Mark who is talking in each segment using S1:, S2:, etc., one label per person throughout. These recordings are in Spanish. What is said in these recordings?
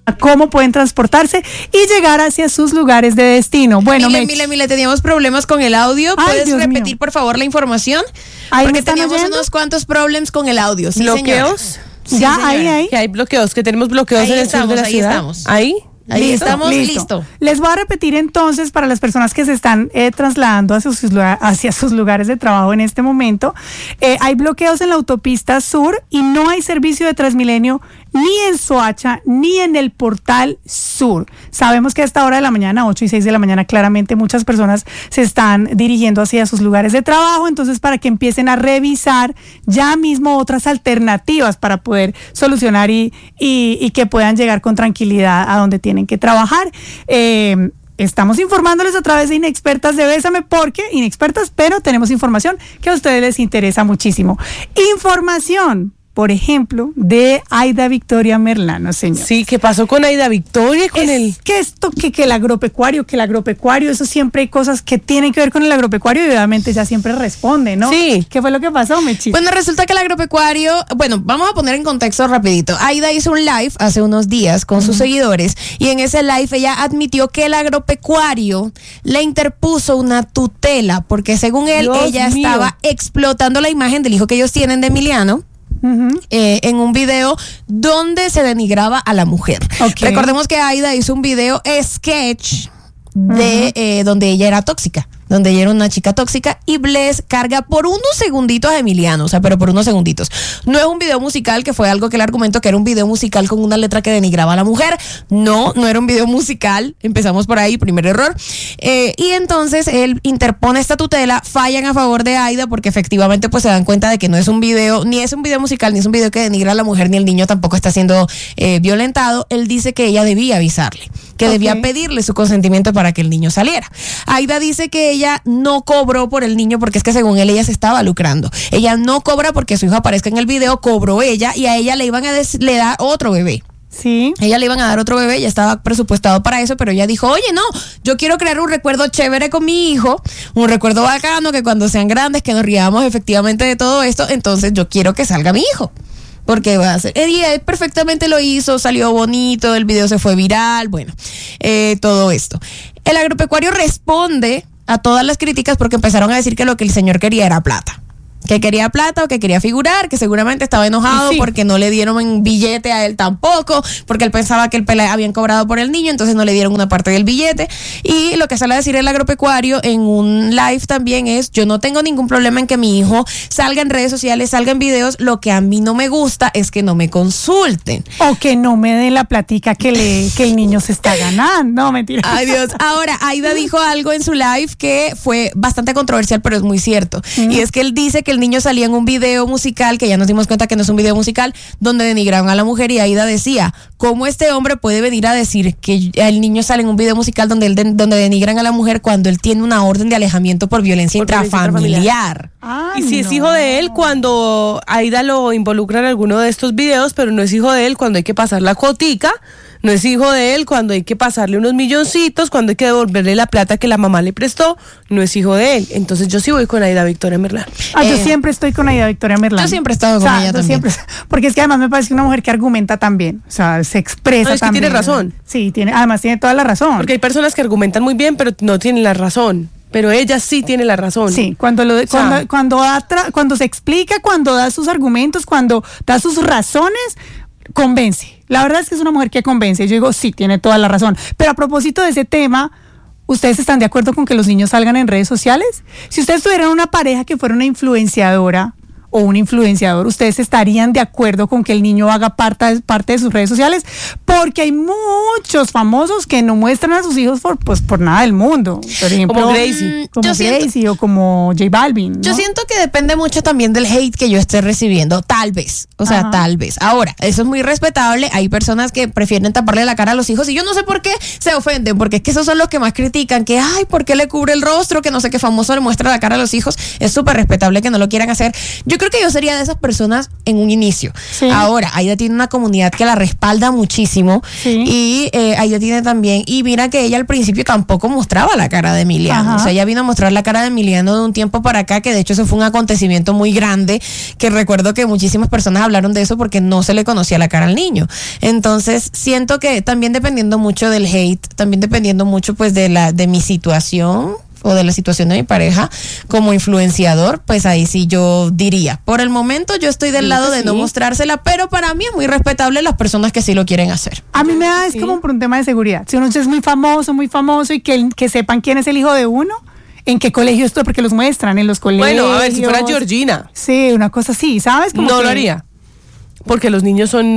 S1: cómo pueden transportarse y llegar hacia sus lugares de destino. Bueno,
S2: Mile, teníamos problemas con el audio. ¿Puedes repetir,
S1: mío,
S2: por favor, la información? Porque teníamos unos cuantos problemas con el audio. ¿Sí,
S3: bloqueos?
S2: Sí,
S1: ya,
S2: señora.
S1: ahí.
S3: Que hay bloqueos, que tenemos bloqueos en el sur de la ciudad.
S2: Estamos.
S3: Ahí
S2: Estamos listo.
S1: Les voy a repetir entonces para las personas que se están trasladando hacia sus lugares de trabajo en este momento. Hay bloqueos en la autopista sur y no hay servicio de Transmilenio ni en Soacha ni en el Portal Sur. Sabemos que a esta hora de la mañana, 8 y 6 de la mañana, claramente muchas personas se están dirigiendo hacia sus lugares de trabajo, entonces para que empiecen a revisar ya mismo otras alternativas para poder solucionar y que puedan llegar con tranquilidad a donde tienen que trabajar. Estamos informándoles a través de Inexpertas de Bésame, porque inexpertas, pero tenemos información que a ustedes les interesa muchísimo. Información, por ejemplo, de Aida Victoria Merlano, señor.
S3: Sí, ¿qué pasó con Aida Victoria?
S1: Que el agropecuario, eso siempre hay cosas que tienen que ver con el agropecuario y obviamente ella siempre responde, ¿no?
S3: Sí.
S1: ¿Qué fue lo que pasó, Mechi?
S2: Bueno, resulta que el agropecuario, vamos a poner en contexto rapidito. Aida hizo un live hace unos días con sus seguidores y en ese live ella admitió que el agropecuario le interpuso una tutela porque según él, ella estaba explotando la imagen del hijo que ellos tienen de Emiliano. En un video donde se denigraba a la mujer. Okay. Recordemos que Aida hizo un video sketch de donde ella era tóxica, donde ella era una chica tóxica y Bless carga por unos segunditos a Emiliano, pero por unos segunditos. No es un video musical, que fue algo que él argumentó que era un video musical con una letra que denigraba a la mujer. No era un video musical, empezamos por ahí, primer error. Y entonces él interpone esta tutela, fallan a favor de Aida porque efectivamente pues se dan cuenta de que no es un video, ni es un video musical, ni es un video que denigra a la mujer, ni el niño tampoco está siendo violentado. Él dice que ella debía avisarle, que debía pedirle su consentimiento para que el niño saliera. Aida dice que ella no cobró por el niño porque es que según él ella se estaba lucrando. Ella no cobra porque su hijo aparezca en el video, cobró ella y a ella le iban a le dar otro bebé.
S1: Sí.
S2: Ella le iban a dar otro bebé, ya estaba presupuestado para eso, pero ella dijo, oye, no, yo quiero crear un recuerdo chévere con mi hijo, un recuerdo bacano, que cuando sean grandes, que nos riamos efectivamente de todo esto, entonces yo quiero que salga mi hijo. Porque va a ser. Él perfectamente lo hizo, salió bonito, el video se fue viral, todo esto. El agropecuario responde a todas las críticas porque empezaron a decir que lo que el señor quería era plata. Que quería plata o que quería figurar, que seguramente estaba enojado porque no le dieron un billete a él tampoco, porque él pensaba que el pelea habían cobrado por el niño, entonces no le dieron una parte del billete. Y lo que sale a decir el agropecuario en un live también es, yo no tengo ningún problema en que mi hijo salga en redes sociales, salga en videos, lo que a mí no me gusta es que no me consulten.
S1: O que no me den la platica que el niño se está ganando. No, mentira.
S2: Ay, Dios. Ahora, Aida dijo algo en su live que fue bastante controversial, pero es muy cierto. Y es que él dice que el niño salía en un video musical, que ya nos dimos cuenta que no es un video musical, donde denigraron a la mujer y Aida decía, ¿cómo este hombre puede venir a decir que el niño sale en un video musical donde denigran a la mujer cuando él tiene una orden de alejamiento por violencia intrafamiliar?
S3: Y si es hijo de él cuando Aida lo involucra en alguno de estos videos, pero no es hijo de él cuando hay que pasar la cuotica, no es hijo de él cuando hay que pasarle unos milloncitos, cuando hay que devolverle la plata que la mamá le prestó, no es hijo de él. Entonces yo sí voy con Aida Victoria Merlano.
S1: Yo siempre estoy con Aida Victoria Merlano.
S2: Yo siempre he estado con ella también.
S1: Porque es que además me parece una mujer que argumenta también, o sea, se expresa también.
S3: Es que tiene razón.
S1: Sí, además tiene toda la razón.
S3: Porque hay personas que argumentan muy bien, pero no tienen la razón. Pero ella sí tiene la razón.
S1: Sí, cuando se explica, cuando da sus argumentos, cuando da sus razones, convence. La verdad es que es una mujer que convence. Yo digo, sí, tiene toda la razón. Pero a propósito de ese tema, ¿ustedes están de acuerdo con que los niños salgan en redes sociales? Si ustedes tuvieran una pareja que fuera una influenciadora o un influenciador, ¿ustedes estarían de acuerdo con que el niño haga parte de sus redes sociales? Porque hay muchos famosos que no muestran a sus hijos por nada del mundo. Por ejemplo,
S3: como Gracie.
S1: Gracie o como J Balvin, ¿no?
S2: Yo siento que depende mucho también del hate que yo esté recibiendo, tal vez. O sea, tal vez. Ahora, eso es muy respetable. Hay personas que prefieren taparle la cara a los hijos y yo no sé por qué se ofenden, porque es que esos son los que más critican, que ay, ¿por qué le cubre el rostro? Que no sé qué famoso le muestra la cara a los hijos. Es súper respetable que no lo quieran hacer. Yo creo que yo sería de esas personas en un inicio. Sí. Ahora, Aida tiene una comunidad que la respalda muchísimo. muchísimo.
S1: Sí.
S2: Y Aida tiene también, y mira que ella al principio tampoco mostraba la cara de Emiliano.
S1: Ajá.
S2: O sea, ella vino a mostrar la cara de Emiliano de un tiempo para acá, que de hecho eso fue un acontecimiento muy grande, que recuerdo que muchísimas personas hablaron de eso porque no se le conocía la cara al niño. Entonces, siento que también dependiendo mucho del hate, también dependiendo mucho pues de mi situación o de la situación de mi pareja como influenciador, pues ahí sí yo diría, por el momento yo estoy del lado de no mostrársela, pero para mí es muy respetable las personas que sí lo quieren hacer.
S1: A mí me da es como por un tema de seguridad. Si uno es muy famoso y que sepan quién es el hijo de uno, en qué colegio estoy, porque los muestran en los colegios.
S3: Bueno, a ver, si fuera Georgina.
S1: Sí, una cosa así, ¿sabes? Como
S3: No
S1: que
S3: lo haría. Porque los niños son,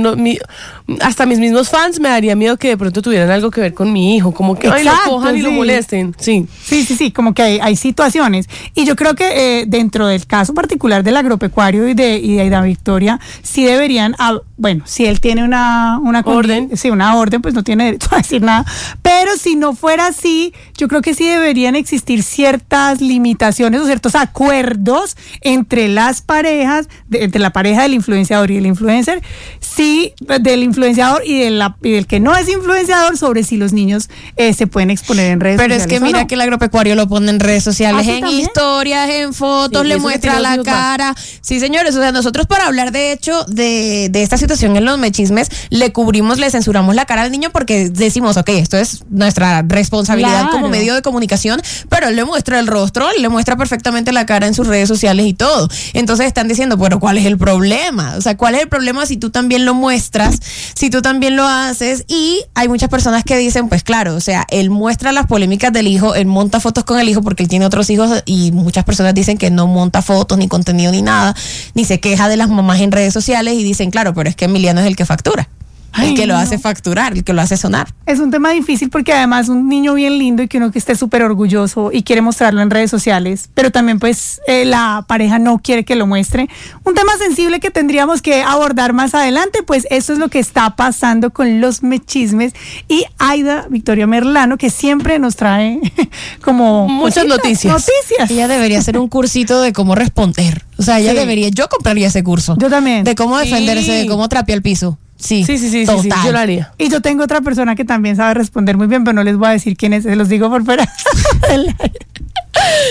S3: hasta mis mismos fans me daría miedo que de pronto tuvieran algo que ver con mi hijo, como que ay, lo
S1: Exacto,
S3: cojan y lo
S1: sí.
S3: molesten. Sí.
S1: Sí, como que hay situaciones. Y yo creo que dentro del caso particular del agropecuario y de Aida Victoria, sí deberían, bueno, si él tiene una
S3: Orden.
S1: Sí, una orden, pues no tiene derecho a decir nada. Pero si no fuera así, yo creo que sí deberían existir ciertas limitaciones o ciertos acuerdos entre las parejas, entre la pareja del influenciador y el influencer, sí, del influenciador y del que no es influenciador, sobre si los niños se pueden exponer en redes
S2: Pero
S1: sociales.
S2: es que
S1: o
S2: mira
S1: no.
S2: que el agropecuario lo pone en redes sociales,
S1: ¿Ah, sí,
S2: en
S1: también?
S2: historias, en fotos,
S3: Sí,
S2: le
S3: eso que
S2: muestra
S3: tiene
S2: la
S3: los hijos
S2: cara. Sí, señores, o sea, nosotros para hablar de hecho de esta situación en los mechismes, le cubrimos, le censuramos la cara al niño porque decimos, ok, esto es nuestra responsabilidad
S1: Claro.
S2: como medio de comunicación, pero él le muestra el rostro, él le muestra perfectamente la cara en sus redes sociales y todo. Entonces están diciendo, pero ¿cuál es el problema? O sea, ¿cuál es el problema si tú también lo muestras, si tú también lo haces? Y hay muchas personas que dicen, pues claro, o sea, él muestra las polémicas del hijo, él monta fotos con el hijo porque él tiene otros hijos, y muchas personas dicen que no monta fotos, ni contenido, ni nada, ni se queja de las mamás en redes sociales, y dicen, claro, pero es que Emiliano es el que factura.
S1: Ay,
S2: El que lo
S1: no.
S2: hace facturar, el que lo hace sonar.
S1: Es un tema difícil porque además un niño bien lindo y que uno que esté súper orgulloso y quiere mostrarlo en redes sociales, pero también pues la pareja no quiere que lo muestre. Un tema sensible que tendríamos que abordar más adelante, pues eso es lo que está pasando con los mechismes y Aida Victoria Merlano, que siempre nos trae como
S3: Muchas noticias.
S1: Noticias.
S2: Ella debería hacer un cursito de cómo responder. O sea, ella
S1: Sí.
S2: debería, yo compraría ese curso.
S1: Yo también.
S2: De cómo defenderse,
S3: Sí.
S2: de cómo trapear el piso. Sí,
S3: Sí,
S2: total.
S3: yo lo haría.
S1: Y yo tengo otra persona que también sabe responder muy bien, pero no les voy a decir quién es, se los digo por fuera del aire.